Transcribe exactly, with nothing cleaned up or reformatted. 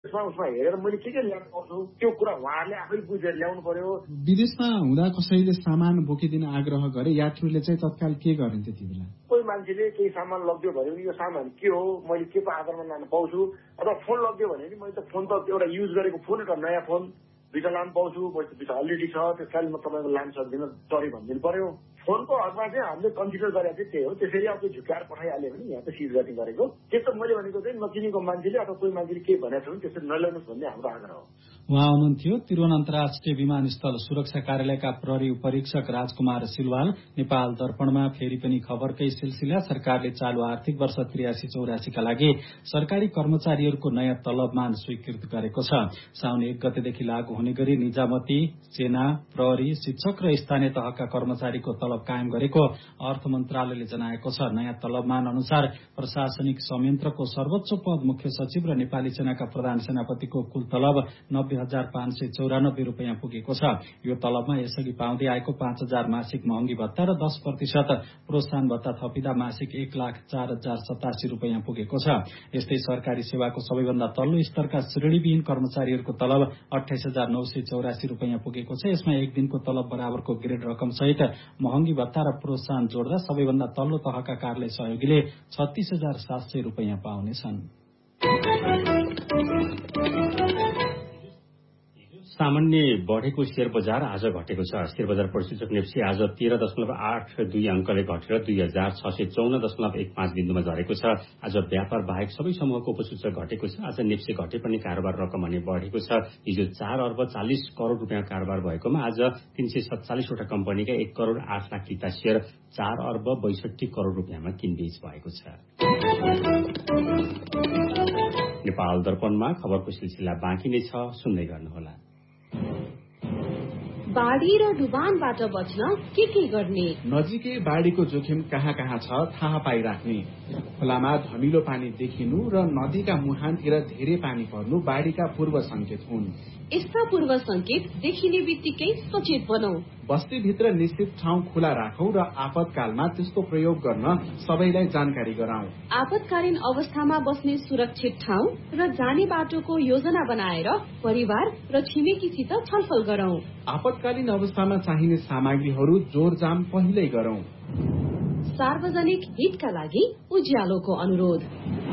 त्यसमा उसमा हेरेर मैले के के ल्याउनु पर्छु त्यो कुरा उहाँहरूले आफै बुझेर ल्याउनु पर्यो। विदेशमा हुँदा कसैले सामान बोकिदिन आग्रह गरे, यात्रुले चाहिँ तत्काल के गर्ने त्यति बेला? कोही मान्छेले केही सामान लग्यो भने यो सामान के हो, मैले के को आधारमा लान पाउँछु, अथवा फोन लग्यो भने नि मैले त फोन त एउटा युज गरेको फोन एउटा नयाँ फोन दुईटा लान पाउँछु, पैसा अलरेडी छ, त्यस कारण म तपाईँको लान सक्दिनँ, सरी भनिदिनु पर्यो। फोनको हकमा चाहिँ हामीले कन्सिडर गरेको चाहिँ त्यही हो। त्यसरी अब झुक्याएर पठाइहाल्यो भने यहाँ त सिज गर्ने गरेको के त मैले भनेको चाहिँ नचिनेको मान्छेले अथवा कोही मान्छेले के भनेको छ भने त्यसरी नल्याउनुहोस् भन्ने हाम्रो आग्रह हो। उहाँ हुनुहुन्थ्यो त्रिभुवन अन्तर्राष्ट्रिय विमानस्थल सुरक्षा कार्यालयका प्रहरी उपरीक्षक राजकुमार सिलवाल। नेपाल दर्पणमा फेरि पनि खबरकै सिलसिला। सरकारले चालू आर्थिक वर्ष त्रियासी चौरासीका लागि सरकारी कर्मचारीहरूको नयाँ तलबमान स्वीकृत गरेको छ। साउन एक गतेदेखि लागू हुने गरी निजामती, सेना, प्रहरी, शिक्षक र स्थानीय तहका कर्मचारीको तलब कायम गरेको अर्थ मन्त्रालयले जनाएको छ। नयाँ तलबमान अनुसार प्रशासनिक संयन्त्रको सर्वोच्च पद मुख्य सचिव र नेपाली सेनाका प्रधान सेनापतिको कुल तलब नब्बे हजार पाँच सय चौरानब्बे रूपियाँ पुगेको छ। यो तलबमा यसअघि पाउँदै आएको पाँच हजार मासिक महँगी भत्ता र दस प्रतिशत प्रोत्साहन भत्ता थपिँदा मासिक एक लाख चार हजार सतासी रूपियाँ पुगेको छ। यस्तै सरकारी सेवाको सबैभन्दा तल्लो स्तरका श्रेणीविहीन कर्मचारीहरूको तलब अठाइस हजार नौ सय चौरासी रूपियाँ पुगेको छ। यसमा एक दिनको तलब बराबरको ग्रेड रकम सहित महँगी भत्ता र प्रोत्साहन जोड्दा सबैभन्दा तल्लो तहका कार्यालय सहयोगीले छत्तीस हजार सात सय रूपियाँ पाउनेछन्। सामान्य बढेको शेयर बजार आज घटेको छ। शेयर बजार परिसूचक नेप्सी आज तेह्र दशमलव आठ दुई अंकले घटेर दुई हजार छ सय चौन दशमलव एक पाँच बिन्दुमा झरेको छ। आज व्यापार बाहेक सबै समूहको उपसूचक घटेको छ। आज नेप्सी घटे पनि कारोबार रकम भने बढेको छ। हिजो चार अर्ब चालिस करोड़ रूपियाँ कारोबार भएकोमा आज तीन सय सत्तालिसवटा कम्पनीका एक करोड़ आठ लाख किता शेयर चार अर्ब बैसठी करोड़ रूपियाँमा किनबेच भएको छ। नेपाल दर्पणमा खबरको सिलसिला बाँकी नै छ, सुन्दै गर्नुहोला। बाढ़ी र डुबानबाट बच्न के के गर्ने? नजिकै बाढ़ीको जोखिम कहाँ कहाँ छ थाहा पाइराख्ने। खोलामा धमिलो पानी देखिनु र नदीका मुहानतिर धेरै पानी पर्नु बाढ़ीका पूर्व संकेत हुन्। यस्ता पूर्व संकेत देखिने बित्तिकै सचेत बनौं। बस्तीभित्र निश्चित ठाउँ खुला राखौं र आपतकालमा त्यसको प्रयोग गर्न सबैलाई जानकारी गराउँ। आपतकालीन अवस्थामा बस्ने सुरक्षित ठाउँ र जाने बाटोको योजना बनाएर परिवार र छिमेकीसित छलफल गरौं। आपतकालीन अवस्थामा चाहिने सामग्रीहरू जोरजाम पहिल्यै गरौं। सार्वजनिक हितका लागि उज्यालोको अनुरोध।